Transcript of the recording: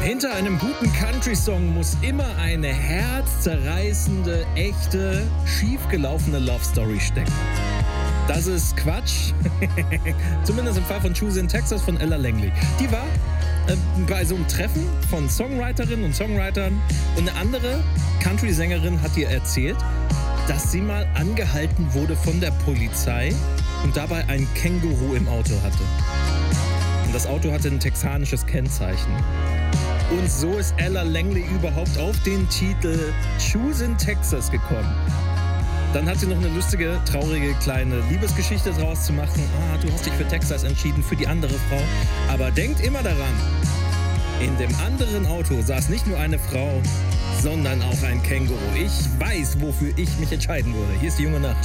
Hinter einem guten Country-Song muss immer eine herzzerreißende, echte, schiefgelaufene Love-Story stecken. Das ist Quatsch. Zumindest im Fall von Choose in Texas von Ella Langley. Die war bei so einem Treffen von Songwriterinnen und Songwritern und eine andere Country-Sängerin hat ihr erzählt, dass sie mal angehalten wurde von der Polizei und dabei ein Känguru im Auto hatte. Und das Auto hatte ein texanisches Kennzeichen. Und so ist Ella Langley überhaupt auf den Titel Choose in Texas gekommen. Dann hat sie noch eine lustige, traurige, kleine Liebesgeschichte draus zu machen. Du hast dich für Texas entschieden, für die andere Frau. Aber denkt immer daran, in dem anderen Auto saß nicht nur eine Frau, sondern auch ein Känguru. Ich weiß, wofür ich mich entscheiden würde. Hier ist die junge Nacht.